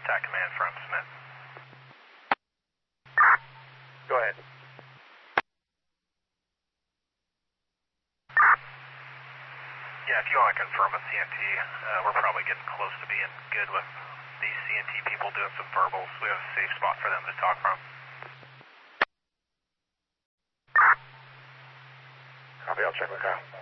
TAC command from Smith. Go ahead. Yeah, if you want to confirm with CNT, we're probably getting close to being good with these CNT people doing some verbals. We have a safe spot for them to talk from. Copy, I'll check with Kyle.